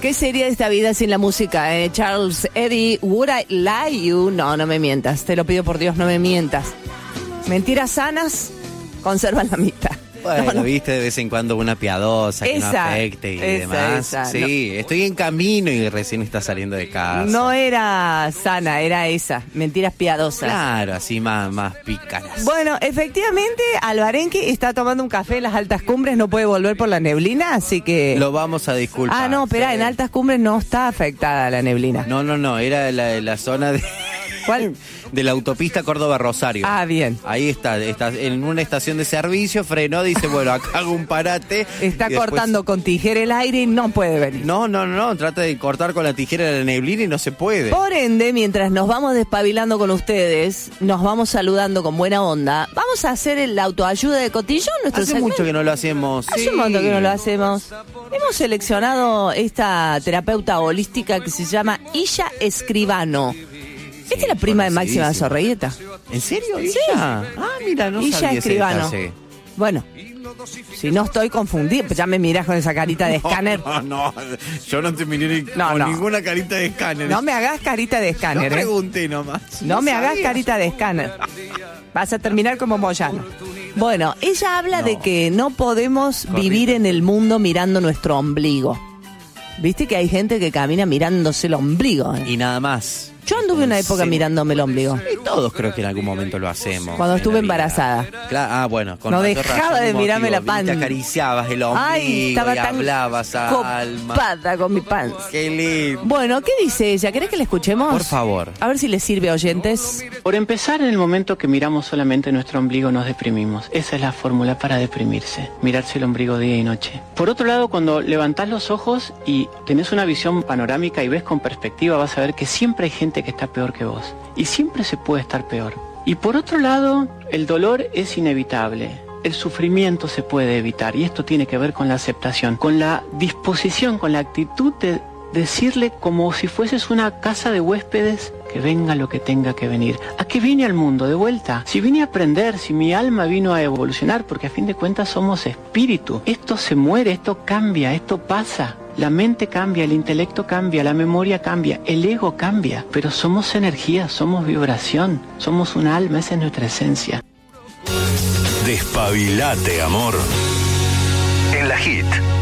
¿Qué sería esta vida sin la música? Charles Eddie, Would I Lie You? No, no me mientas. Te lo pido por Dios, no me mientas. Mentiras sanas, conservan la mitad. Bueno, viste de vez en cuando una piadosa que no afecte y demás. Sí, no. Estoy en camino y recién está saliendo de casa. No era sana, era esa. Mentiras piadosas. Claro, así más pícaras. Bueno, efectivamente, Alvarenque está tomando un café en las altas cumbres, no puede volver por la neblina, así que... Lo vamos a disculpar. Ah, no, espera, en altas cumbres no está afectada la neblina. No, era la zona de... ¿Cuál? De la autopista Córdoba-Rosario. Ah, bien. Ahí está en una estación de servicio, frenó, dice, bueno, acá hago un parate. Está cortando con tijera el aire y no puede venir. No, trata de cortar con la tijera de la neblina y no se puede. Por ende, mientras nos vamos despabilando con ustedes, nos vamos saludando con buena onda, vamos a hacer la autoayuda de Cotillón. Hace mucho que no lo hacemos. Hace un montón que no lo hacemos. Hemos seleccionado esta terapeuta holística que se llama Illa Escribano. Esta es la prima de Máxima Zorreguieta. ¿En serio? Sí. Ah, mira, no Illa sabía Escribano. ese detalle. Bueno, si no estoy confundida, pues ya me mirás con esa carita de escáner. No, yo no te miré con ninguna carita de escáner. No me hagas carita de escáner. No pregunté nomás. No me hagas carita de escáner. Vas a terminar como Moyano. Bueno, ella habla de que no podemos vivir en el mundo mirando nuestro ombligo. Viste que hay gente que camina mirándose el ombligo. Y nada más. Yo anduve una época mirándome el ombligo. Y todos creo que en algún momento lo hacemos. Cuando estuve embarazada. Claro, bueno. No dejaba de mirarme la panza. Te acariciabas el ombligo. Ay, estaba y tan hablabas a alma. Copada con mi panza. Qué lindo. Bueno, ¿qué dice ella? ¿Querés que la escuchemos? Por favor. A ver si les sirve, oyentes. Por empezar, en el momento que miramos solamente nuestro ombligo nos deprimimos. Esa es la fórmula para deprimirse. Mirarse el ombligo día y noche. Por otro lado, cuando levantás los ojos y tenés una visión panorámica y ves con perspectiva, vas a ver que siempre hay gente que está peor que vos. Y siempre se puede estar peor. Y por otro lado, el dolor es inevitable. El sufrimiento se puede evitar. Y esto tiene que ver con la aceptación, con la disposición, con la actitud de decirle como si fueses una casa de huéspedes que venga lo que tenga que venir. ¿A qué vine al mundo? De vuelta. Si vine a aprender, si mi alma vino a evolucionar, porque a fin de cuentas somos espíritu. Esto se muere, esto cambia, esto pasa. La mente cambia, el intelecto cambia, la memoria cambia, el ego cambia. Pero somos energía, somos vibración, somos un alma, esa es nuestra esencia. Despabilate, amor. En la Hit.